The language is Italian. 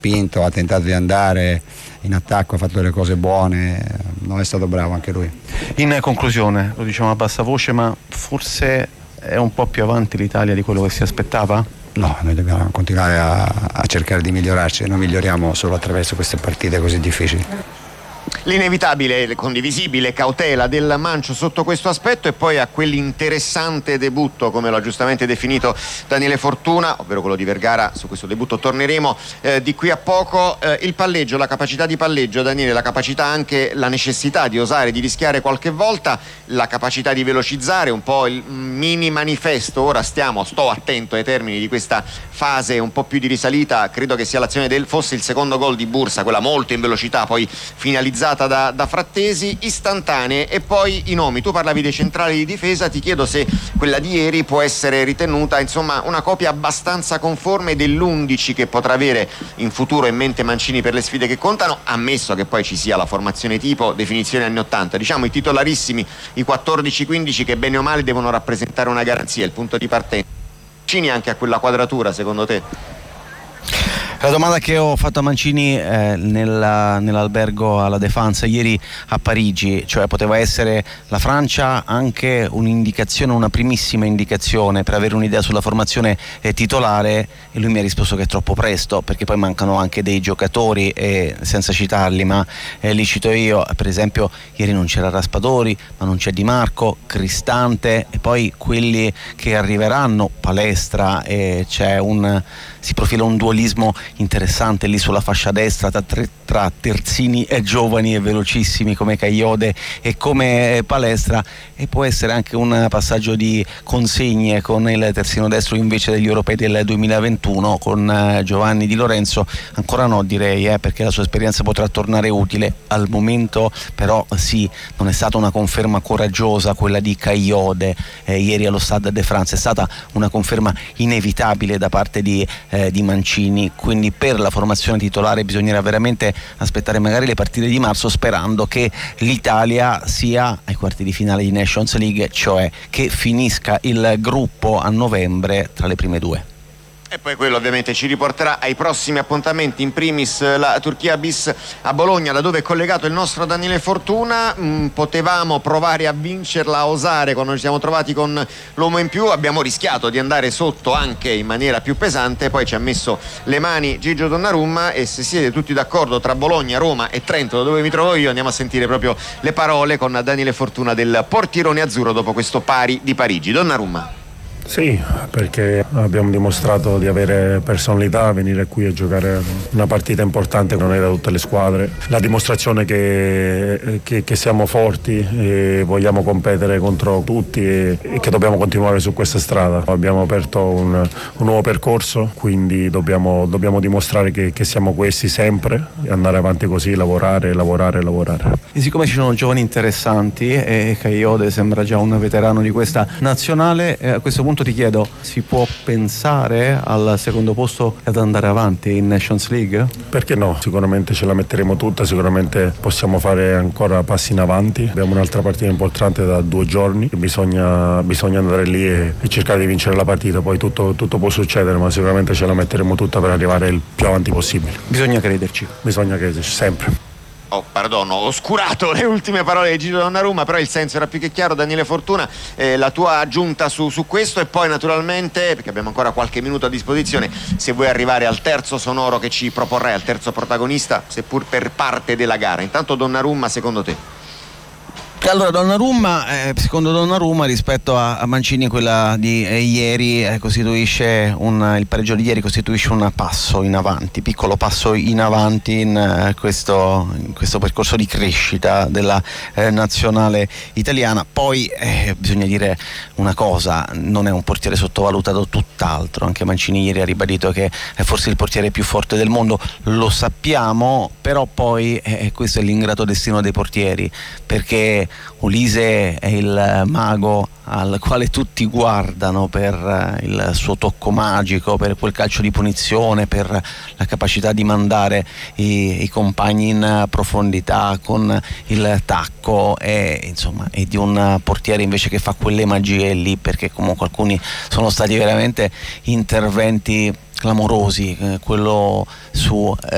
spinto, ha tentato di andare in attacco, ha fatto delle cose buone, non è stato bravo anche lui. In conclusione, lo diciamo a bassa voce, ma forse è un po' più avanti l'Italia di quello che si aspettava? No, noi dobbiamo continuare a cercare di migliorarci, noi miglioriamo solo attraverso queste partite così difficili. L'inevitabile e condivisibile cautela del Mancio sotto questo aspetto, e poi a quell'interessante debutto, come lo ha giustamente definito Daniele Fortuna, ovvero quello di Vergara. Su questo debutto torneremo di qui a poco. Il palleggio, la capacità di palleggio, Daniele, la capacità, anche la necessità di osare, di rischiare qualche volta, la capacità di velocizzare, un po' il mini manifesto. Ora sto attento ai termini di questa fase un po' più di risalita, credo che sia l'azione fosse il secondo gol di Bursa, quella molto in velocità, poi finalizzata da Frattesi, istantanee. E poi i nomi, tu parlavi dei centrali di difesa, ti chiedo se quella di ieri può essere ritenuta insomma una copia abbastanza conforme dell'11 che potrà avere in futuro in mente Mancini per le sfide che contano, ammesso che poi ci sia la formazione tipo, definizione anni 80, diciamo i titolarissimi, i 14-15 che bene o male devono rappresentare una garanzia, il punto di partenza. Mancini anche a quella quadratura, secondo te? La domanda che ho fatto a Mancini nell'albergo alla Défense ieri a Parigi, cioè poteva essere la Francia anche un'indicazione, una primissima indicazione per avere un'idea sulla formazione titolare, e lui mi ha risposto che è troppo presto, perché poi mancano anche dei giocatori, senza citarli, ma li cito io. Per esempio ieri non c'era Raspadori, ma non c'è Di Marco, Cristante, e poi quelli che arriveranno, Palestra, e si profila un dualismo interessante lì sulla fascia destra tra terzini e giovani e velocissimi come Cagliode e come Palestra, e può essere anche un passaggio di consegne con il terzino destro invece degli europei del 2021 con Giovanni Di Lorenzo. Ancora no, direi, perché la sua esperienza potrà tornare utile. Al momento però sì, non è stata una conferma coraggiosa quella di Cagliode ieri allo Stade de France, è stata una conferma inevitabile da parte di Mancini. Quindi per la formazione titolare bisognerà veramente aspettare magari le partite di marzo, sperando che l'Italia sia ai quarti di finale di Nations League, cioè che finisca il gruppo a novembre tra le prime due. E poi quello ovviamente ci riporterà ai prossimi appuntamenti, in primis la Turchia bis a Bologna, da dove è collegato il nostro Daniele Fortuna. Potevamo provare a vincerla, a osare quando ci siamo trovati con l'uomo in più, abbiamo rischiato di andare sotto anche in maniera più pesante, poi ci ha messo le mani Gigio Donnarumma. E se siete tutti d'accordo, tra Bologna, Roma e Trento, da dove mi trovo io, andiamo a sentire proprio le parole con Daniele Fortuna del portierone azzurro dopo questo pari di Parigi. Donnarumma. Sì, perché abbiamo dimostrato di avere personalità, venire qui a giocare una partita importante non è da tutte le squadre. La dimostrazione che siamo forti e vogliamo competere contro tutti e che dobbiamo continuare su questa strada. Abbiamo aperto un nuovo percorso, quindi dobbiamo dimostrare che siamo questi sempre e andare avanti così, lavorare. E siccome ci sono giovani interessanti e Cagliode sembra già un veterano di questa nazionale, a questo punto ti chiedo, si può pensare al secondo posto ed andare avanti in Nations League? Perché no? Sicuramente ce la metteremo tutta, sicuramente possiamo fare ancora passi in avanti. Abbiamo un'altra partita importante da 2 giorni, bisogna andare lì e cercare di vincere la partita, poi tutto può succedere, ma sicuramente ce la metteremo tutta per arrivare il più avanti possibile. Bisogna crederci sempre. Ho oscurato le ultime parole di Gigio Donnarumma, però il senso era più che chiaro. Daniele Fortuna, la tua aggiunta su questo, e poi naturalmente, perché abbiamo ancora qualche minuto a disposizione, se vuoi arrivare al terzo sonoro che ci proporrai, al terzo protagonista, seppur per parte della gara. Intanto Donnarumma, secondo te? Allora, secondo Donnarumma, rispetto a Mancini, quella di ieri costituisce il pareggio di ieri costituisce un passo in avanti, piccolo passo in avanti in questo percorso di crescita della nazionale italiana. Poi bisogna dire una cosa, non è un portiere sottovalutato, tutt'altro. Anche Mancini ieri ha ribadito che è forse il portiere più forte del mondo, lo sappiamo, però poi questo è l'ingrato destino dei portieri, perché Olise è il mago al quale tutti guardano per il suo tocco magico, per quel calcio di punizione, per la capacità di mandare i compagni in profondità con il tacco, e di un portiere invece che fa quelle magie lì, perché comunque alcuni sono stati veramente interventi clamorosi, quello su